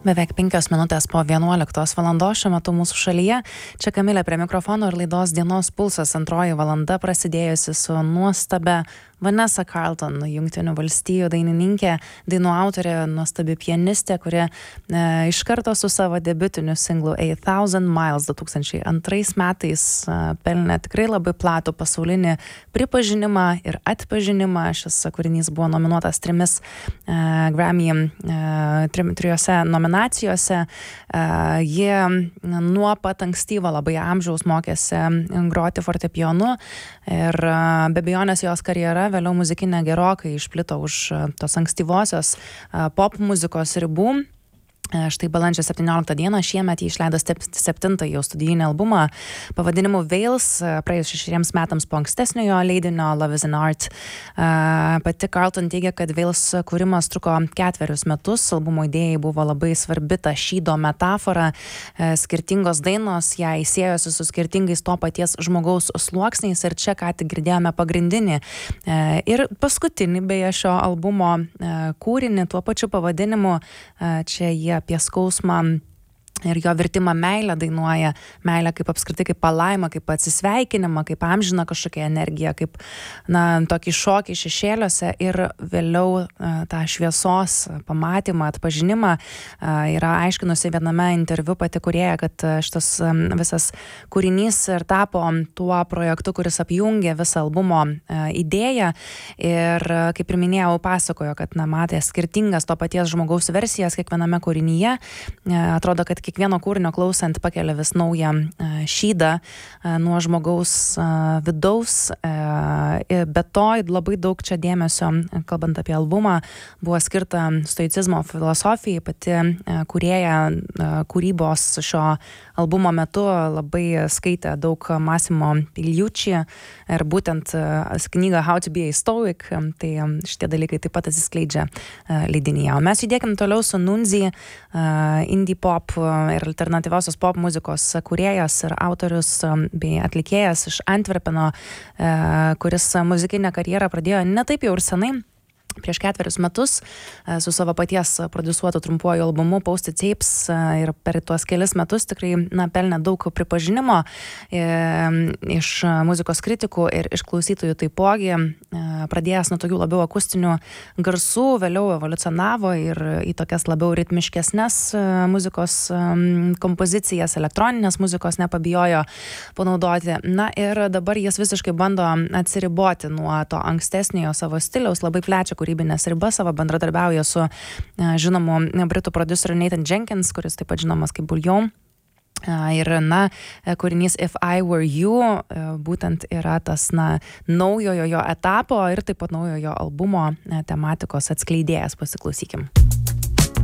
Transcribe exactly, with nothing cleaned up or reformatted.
Beveik penkios minutės po vienuoliktos valandos šiuo metu mūsų šalyje. Čia Kamilė prie mikrofono ir laidos Dienos pulsas antroji valanda prasidėjusi su nuostabia Vanessa Carlton, Jungtinių valstijų dainininkė, dainų autorė, nuostabi pianistė, kuri e, iš karto su savo debiutiniu singlu A Thousand Miles du tūkstančiai antrais metais e, pelnė tikrai labai platų pasaulinį pripažinimą ir atpažinimą. Šis kūrinys buvo nominuotas trimis e, Grammy e, trim, trijose nominacijose. E, jie nuo pat ankstyvo labai amžiaus mokėsi groti fortepijonu ir e, be abejonės jos karjera vėliau muzikinė gerokai išplito už tos ankstyvosios pop muzikos ribų. Štai balandžio septynioliktą dieną šiemet jį išleido septintą jau studijinį albumą pavadinimu Veils, praėjus šešeriems metams po ankstesniojo leidinio Love is an Art. Pati Carlton teigia, kad Veils kūrimas truko ketverius metus, albumo idėjai buvo labai svarbi ta šydo metafora, skirtingos dainos ją įsiejosi su skirtingais to paties žmogaus sluoksniais ir čia ką tik girdėjome pagrindinį ir paskutinį beje šio albumo kūrinį tuo pačiu pavadinimu. Čia jie apie skausmą ir jo virtimą meilę dainuoja, meilę kaip apskritai, kaip palaimą, kaip atsisveikinimą, kaip amžiną kažkokią energiją, kaip na, tokį šokį šešėliuose ir vėliau tą šviesos pamatymą, atpažinimą yra aiškinusi viename interviu pati kūrėja, kad šitas visas kūrinys ir tapo tuo projektu, kuris apjungė visą albumo idėją ir, kaip ir minėjau, pasakojo, kad na, matė skirtingas to paties žmogaus versijas kiekviename kūrinyje. Atrodo, kad kiekvieno kūrinio klausant pakelia vis naują šydą nuo žmogaus vidaus. Be to, labai daug čia dėmesio, kalbant apie albumą, buvo skirta stoicizmo filosofijai. Pati kūrėja kūrybos šio albumo metu labai skaitė daug Massimo Pigliucci ir būtent knygą How to be a Stoic. Tai šitie dalykai taip pat atsiskleidžia leidinyje. O mes judėkim toliau su Nunzi, indie pop ir alternatyviosios pop muzikos kūrėjas ir autorius bei atlikėjas iš Antverpeno, kuris muzikinę karjerą pradėjo ne taip jau ir senai. Prieš ketverius metus su savo paties prodiusuotu trumpuoju albumu Post-it Tapes ir per tuos kelis metus tikrai na, pelnė daug pripažinimo e, iš muzikos kritikų ir iš klausytojų taipogi. E, pradėjęs nuo tokių labiau akustinių garsų, vėliau evoliucionavo ir į tokias labiau ritmiškesnes muzikos kompozicijas, elektroninės muzikos nepabijojo panaudoti. Na ir dabar jis visiškai bando atsiriboti nuo to ankstesniojo savo stiliaus, labai plečia kūrybinės ribas, savo bendradarbiauja su žinomu britų prodiuseriu Nathan Jenkins, kuris taip pat žinomas kaip Bullion. Ir, na, kūrinys If I Were You būtent yra tas, na, naujojo jo etapo ir taip pat naujojo albumo tematikos atskleidėjas. Pasiklausykim.